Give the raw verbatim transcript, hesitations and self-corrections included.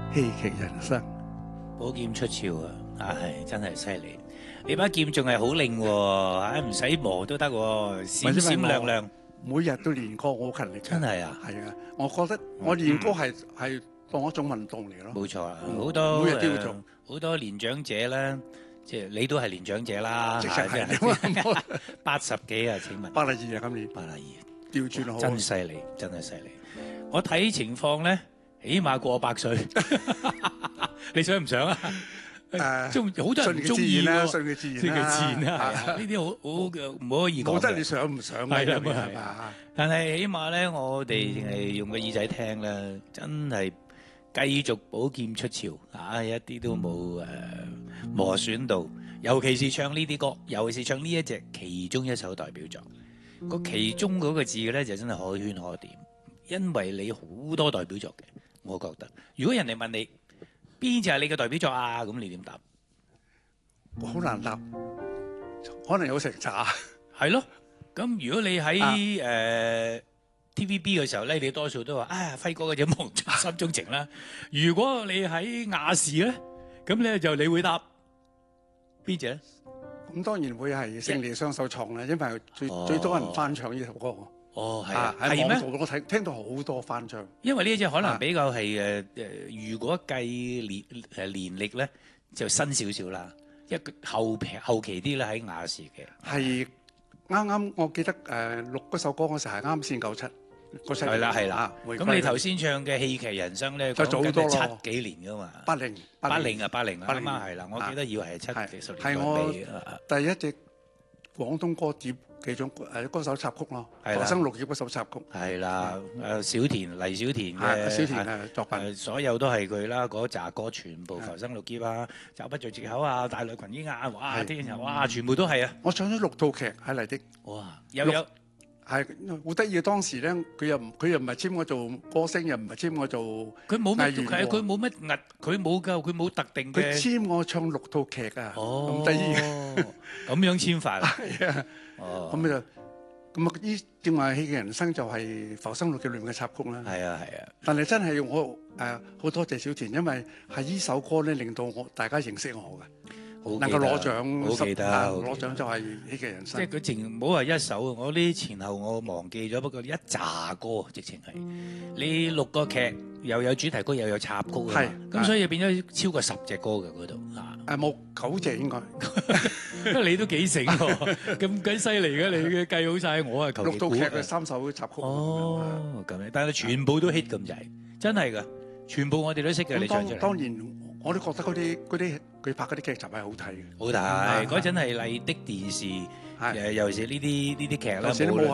戲劇人生。 寶劍出鞘啊！唉，真係犀利。你把劍仲係好靈喎，唉唔使磨都得喎，閃閃亮亮。 每日都練歌，我好勤力。 真係啊！ 係啊，我覺得我練歌係係當一種運動嚟咯。 冇錯啊，好多每日都要做。 好多年長者咧，即係你都係年長者啦， 即係係八十幾啊？請問？ 八十二啊，今年八十二， 調轉好。 真犀利，真係犀利。我睇情況咧，起碼過百歲。你想唔想啊？誒，中好多人中意啦，順其自然啦， 順其自然啦，係啊，呢啲好好嘅，唔可以講。 冇得你想唔想嘅係嘛？ 但係起碼咧，我哋淨係用個耳仔聽啦，真係繼續寶劍出鞘啊！一啲都冇誒磨損到，尤其是唱呢啲歌，尤其是唱呢一隻其中一首代表作，個其中嗰個字嘅咧就真係可圈可點，因為你好多代表作嘅，我覺得。如果人哋問你，邊隻係你嘅代表作啊？咁你點答？ 好難答，可能有成扎。 係咯，咁如果你喺誒 T V B 嘅時候咧，你多數都話啊輝哥嘅隻《忘盡心中情》啦。如果你喺亞視咧，咁咧就你會答邊隻咧？ 咁當然會係《勝利雙手創》啦，因為最最多人翻唱呢首歌。 哦，係啊， 係咩？我睇聽到好多翻唱。 因為呢隻可能比較係誒誒，如果計年誒年歷咧，就新少少啦。一個後後期啲咧喺亞視嘅。 係啱啱，我記得誒錄嗰首歌嗰時係啱先九七。 係啦係啦。咁你頭先唱嘅戲劇人生咧， 就早好多咯。 七幾年噶嘛？ 八零八零啊八零啊，啱啱係啦。我記得以為係七幾十年代。 係我第一隻廣東歌碟。其中誒歌手插曲咯，浮生六葉嗰首插曲係啦，誒小田黎小田嘅小田嘅作品， 所有都係佢啦，嗰扎歌全部浮生六葉啊，找不着藉口啊，大內群英啊，哇天啊，哇全部都係啊！ 我唱咗六套劇喺麗的， 哇有有係好得意嘅，當時咧佢又佢又唔係簽我做歌星，又唔係簽我做佢冇乜係佢冇乜壓，佢冇㗎，佢冇特定嘅。 佢簽我唱六套劇啊， 咁得意咁樣簽法啊！ 係啊。哦，咁就咁啊！呢正話戲嘅人生就係浮生六葉裏面嘅插曲啦。 係啊係啊， 但係真係我誒好多謝小田，因為係呢首歌咧令到我大家認識我嘅，能夠攞獎， 好記得攞獎就係戲嘅人生。 即係佢淨唔好話一首，我呢前後我忘記咗，不過一紮歌直情係你六個劇又有主題曲又有插曲啊，咁所以變咗超過十隻歌嘅嗰度啊。 誒冇九隻應該， 你都幾醒喎，咁鬼犀利嘅，你嘅計好晒，我係求其估。 六套劇嘅三首插曲。 哦，咁樣，但係全部都 hit 咁滯，真係㗎，全部我哋都識嘅。你唱出嚟。 當然，我都覺得嗰啲嗰啲佢拍嗰啲劇集係好睇嘅。 好睇，嗰陣係麗的電視，誒尤其是呢啲呢啲劇啦。